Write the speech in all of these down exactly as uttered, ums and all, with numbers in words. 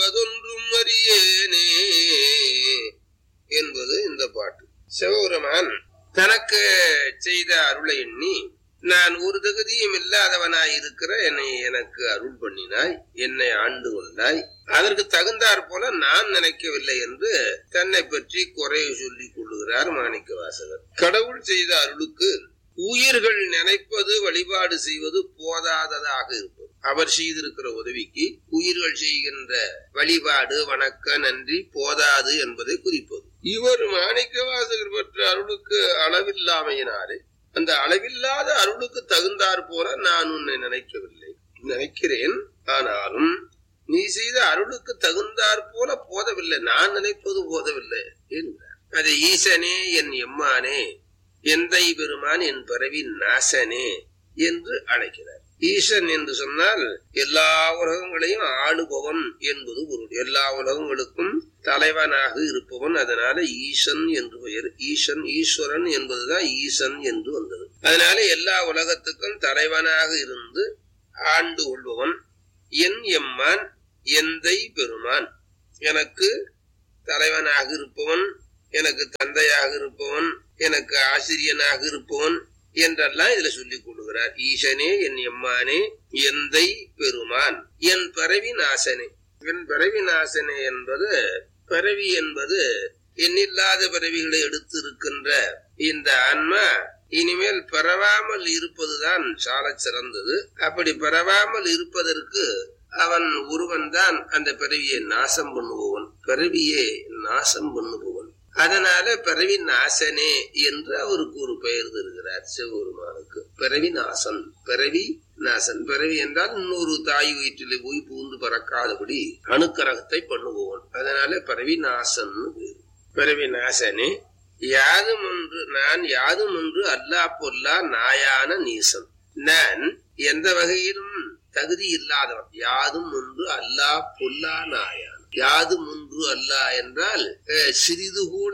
சொல்வதொன்றும் அறியேனே என்பது இந்த பாட்டு. சிவபெருமான் தனக்கு செய்த அருளை எண்ணி, நான் ஒரு தகுதியும் இல்லாதவனாய் இருக்கிற என்னை எனக்கு அருள் பண்ணினாய், என்னை ஆண்டு கொண்டாய், அதற்கு தகுந்தாற் போல நான் நினைக்கவில்லை என்று தன்னை பற்றி குறை சொல்லிக் கொள்ளுகிறார் மாணிக்க வாசகர். கடவுள் செய்த அருளுக்கு உயிர்கள் நினைப்பது வழிபாடு செய்வது போதாததாக இருப்பது. அவர் செய்திருக்கிற உதவிக்கு உயிர்கள் செய்கின்ற வழிபாடு வணக்க நன்றி போதாது என்பதை குறிப்பது. இவர் மாணிக்க வாசகர் பெற்ற அருளுக்கு அளவில்லாமையினாலே அந்த அளவில்லாத அருளுக்கு தகுந்தாற் போல நான் உன்னை நினைக்கவில்லை, நினைக்கிறேன், ஆனாலும் நீ செய்த அருளுக்கு தகுந்தாற் போல போதவில்லை, நான் நினைப்பது போதவில்லை என்கிறார். அது ஈசனே என் எம்மானே எந்தை பெருமான் என் பரவி நாசனே என்று அழைக்கிறார். ஈசன் என்று சொன்னால் எல்லா உலகங்களையும் ஆளுபவன் என்பது பொருள். எல்லா உலகங்களுக்கும் தலைவனாக இருப்பவன். அதனால ஈசன் என்று பெயர். ஈசன் ஈஸ்வரன் என்பதுதான் ஈசன் என்று வந்தது. அதனால எல்லா உலகத்துக்கும் தலைவனாக இருந்து ஆண்டு கொள்பவன் என் எம்மான் எந்தை பெருமான், எனக்கு தலைவனாக இருப்பவன், எனக்கு தந்தையாக இருப்பவன், எனக்கு ஆசிரியனாக இருப்பவன் என்றெல்லாம் இதுல சொல்லிக் கொள்ளுகிறார். ஈசனே என் எம்மானே எந்தை பெருமான் என் பரவி நாசனே. என் பரவி நாசனே என்பது, பரவி என்பது எண்ணில்லாத பறவைகளை எடுத்து இருக்கின்ற இந்த ஆன்மா இனிமேல் பரவாமல் இருப்பதுதான் சால சிறந்தது. அப்படி பரவாமல் இருப்பதற்கு அவன் ஒருவன் தான் அந்த பிறவியை நாசம் பண்ணுபவன், பிறவியை நாசம் பண்ணுபவன். அதனால பிறவி நாசனே என்று அவருக்கு ஒரு பெயர் தருகிறார் சிவபெருமானுக்கு. பிறவி நாசன், பிறவி நாசன். பிறவி என்றால் இன்னொரு தாய் வயிற்றிலே போய் பூந்து பறக்காதபடி அணுக்கரகத்தை பண்ணுபவன். அதனால பிறவி நாசன். பிறவி நாசனே யாதும் ஒன்று நான் யாதும் ஒன்று அல்லா பொல்லா நாயான நீசன். நான் எந்த வகையிலும் தகுதி இல்லாதவன். யாதும் ஒன்று அல்லா பொல்லா நாயான். யாதும் ஒன்று அல்லா என்றால் சிறிது கூட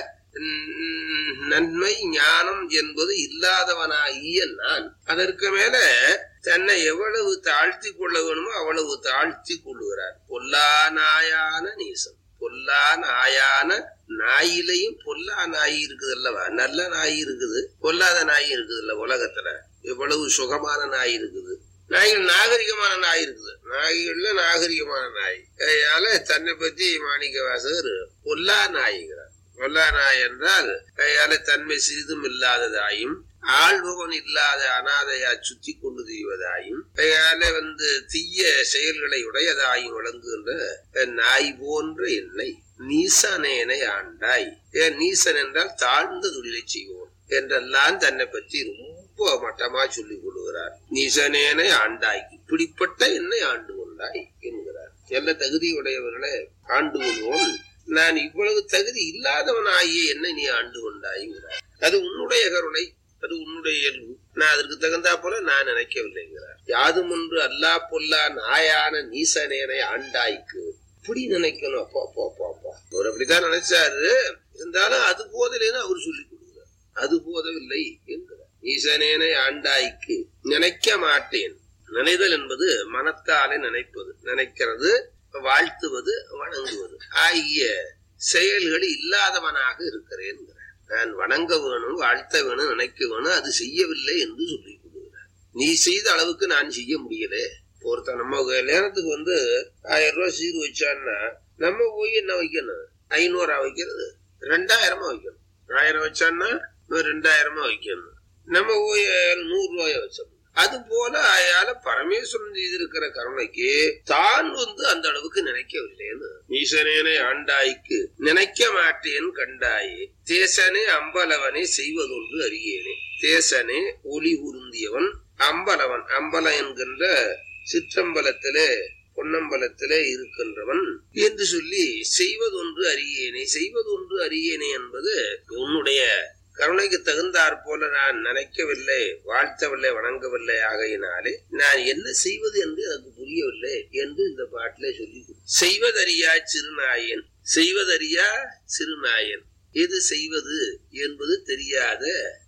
நன்மை ஞானம் என்பது இல்லாதவனாகிய நான் அதற்கு மேல தன்னை எவ்வளவு தாழ்த்தி கொள்ள வேணுமோ அவ்வளவு தாழ்த்தி கொள்ளுகிறார். பொல்லா நாயான நீசன். பொல்லா நாயான நாயிலையும் பொல்லா நாய் இருக்குது அல்லவா? நல்ல நாய் இருக்குது, பொல்லாத நாய் இருக்குது இல்ல உலகத்துல. எவ்வளவு சுகமான நாய் இருக்குது. நாய்கள் நாகரிகமான நாய் இருக்குது, நாய்கள்ல நாகரிகமான நாய். அதனால தன்னை பத்தி மாணிக்க வாசகர் பொல்லா நாய்கிறார். பொல்லா நாய் என்றால் அதனால தன்மை சிறிதும் இல்லாததாயும் ஆள்பவன் இல்லாத அனாதையா சுத்தி கொண்டு திரிவதாயும் அதனால வந்து தீய செயல்களை உடையதாயும் விளங்குகின்ற நாய் போன்ற என்னை நீசனேனை ஆண்டாய். ஏன் நீசன் என்றால் தாழ்ந்த தொழிலை செய்வோம் என்றெல்லாம் தன்னை பற்றி ரொம்ப மட்டமா சொல்லிக் கொள்கிறார். நீசனேனை ஆண்டாய், இப்படிப்பட்ட என்னை ஆண்டு கொண்டாய் என்கிறார். எல்லா தகுதியுடையவர்களை ஆண்டு கொள்வோம். நான் இவ்வளவு தகுதி இல்லாதவனாகிய என்னை நீ ஆண்டு கொண்டாய்கிறார். அது உன்னுடைய கருணை, அது உன்னுடைய இயல்பு. நான் அதற்கு தகுந்தா போல நான் நினைக்கவில்லைங்கிறார். யாதும் ஒன்று அல்லா பொல்லா நாயான நீசனேனை ஆண்டாய்க்கு இப்படி நினைக்கணும். அப்பா அப்பா அப்பா அப்பா அவர் அப்படித்தான் நினைச்சாரு. இருந்தாலும் அது போதலைன்னு அவர் சொல்லிக் கொடுக்கிறார். அது போதவில்லை என்கிறார். ஈசனேனை ஆண்டாய்க்கு நினைக்க மாட்டேன். நினைதல் என்பது மனத்தாலே நினைப்பது, நினைக்கிறது, வாழ்த்துவது, வணங்குவது ஆகிய செயல்கள் இல்லாதவனாக இருக்கிறேன். நான் வணங்க வேணும், வாழ்த்த வேணும், நினைக்க வேணும், அது செய்யவில்லை என்று சொல்லிக் கொடுக்கிறார். நீ செய்த அளவுக்கு நான் செய்ய முடியல. ஒருத்தன் நம்ம கல்யாணத்துக்கு வந்து ஆயிரம் ரூபாய் சீர் வச்சான்னா நம்ம போய் என்ன வைக்கணும்? ஐநூறா வைக்கிறது, ரெண்டாயிரமா வைக்கணும். ஆயிரம் வச்சான்னா ரெண்டாயிரமா வைக்கணும். நம்ம போய் நூறு ரூபாய வச்சோம். அது போல அயால பரமேஸ்வரன் செய்திருக்கிற கருணைக்கு தான் வந்து அந்த அளவுக்கு நினைக்கவில்லைன்னு. ஈசனேனை ஆண்டாய்க்கு நினைக்க மாட்டேன் கண்டாயே. தேசனே அம்பலவனை செய்வதொன்று அறியேனே. தேசனே ஒளி உருந்தியவன், அம்பலவன் அம்பலம் என்கின்ற சிற்றம்பலத்திலே பொன்னம்பலத்திலே இருக்கின்றவன் என்று சொல்லி செய்வதொன்று அறியேனே. செய்வதொன்று அறியேனே என்பது உன்னுடைய கருணைக்கு தகுந்தாற் போல நான் நினைக்கவில்லை, வாழ்த்தவில்லை, வணங்கவில்லை. ஆகையினாலே நான் என்ன செய்வது என்று எனக்கு புரியவில்லை என்று இந்த பாட்டிலே சொல்லி செய்வதறியா சிறுநாயன். செய்வதறியா சிறுநாயன். எது செய்வது என்பது தெரியாத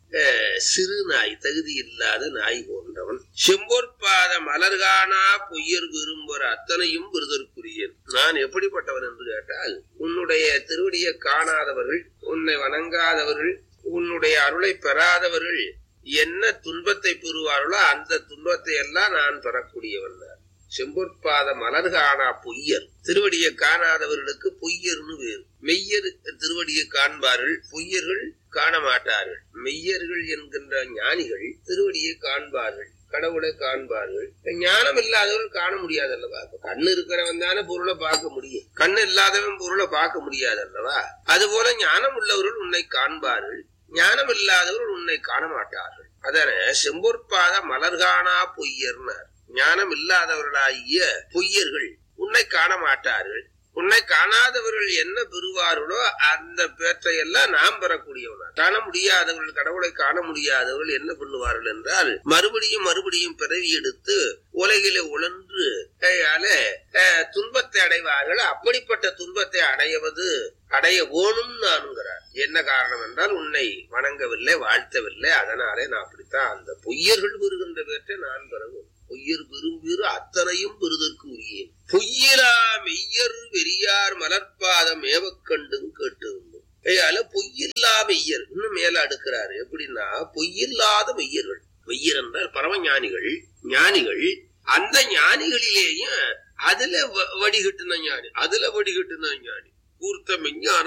சிறு நாய், தகுதி இல்லாத நாய் போன்றவன். செம்பொற்பாத மலர்கானா பொய்யர் விரும்புவர் அத்தனையும் விருதற்குரியன். நான் எப்படிப்பட்டவன் என்று கேட்டால், உன்னுடைய திருவடியை காணாதவர்கள், உன்னை வணங்காதவர்கள், உன்னுடைய அருளை பெறாதவர்கள் என்ன துன்பத்தை பெறுவார்களோ அந்த துன்பத்தை எல்லாம் நான் பெறக்கூடியவன். செம்பொற்பாத மலர்கானா பொய்யர், திருவடியை காணாதவர்களுக்கு பொய்யர்னு வேறு. மெய்யர் திருவடியை காண்பார்கள், பொய்யர்கள் காண மாட்டார்கள். மெய்யர்கள் என்கின்ற ஞானிகள் திருவடியை காண்பார்கள், கடவுளை காண்பார்கள். ஞானம் இல்லாதவர்கள் காண முடியாது அல்லவா? கண்ணு இருக்கிறவன் தானே பொருளை பார்க்க முடியும், கண்ணு இல்லாதவன் பொருளை பார்க்க முடியாது அல்லவா? அதுபோல ஞானம் உள்ளவர்கள் உன்னை காண்பார்கள், ஞானம் இல்லாதவர்கள் உன்னை காண மாட்டார்கள். அதன செம்பொற்பாத மலர்கானா பொய்யர்னார். ஞானம் இல்லாதவர்களாகிய பொய்யர்கள் உன்னை காண மாட்டார்கள். உன்னை காணாதவர்கள் என்ன பெறுவார்களோ அந்த பேற்றையெல்லாம் நாம் பெறக்கூடியவனா. காண முடியாதவர்கள், கடவுளை காண முடியாதவர்கள் என்ன பண்ணுவார்கள் என்றால், மறுபடியும் மறுபடியும் பிறவி எடுத்து உலகிலே உழன்று துன்பத்தை அடைவார்கள். அப்படிப்பட்ட துன்பத்தை அடைவது அடைய வேணும் நானுங்கிறார். என்ன காரணம் என்றால், உன்னை வணங்கவில்லை, வாழ்த்தவில்லை, அதனாலே நான் அப்படித்தான் அந்த பொய்யர்கள் பெறுகின்ற பேற்றை நான் பெறவும். பொய்யர் விரும்பிரு அத்தனையும் பெறுதற்கு உரியேன். பொய்யிலா மெய்யர் வெறியார் மலர்பாதம் ஏவக்கண்டும் கேட்டு. பொய்யில்லா மெய்யர் இன்னும் மேல அடுக்கிறாரு. எப்படின்னா, பொய்யில்லாத மெய்யர்கள். மெய்யர் என்றால் பரமஞானிகள். ஞானிகள், அந்த ஞானிகளிலேயும் அதுல வடிகட்டுன ஞானி, அதுல வடிகட்டுன ஞானி, கூர்த்த மெஞ்ஞான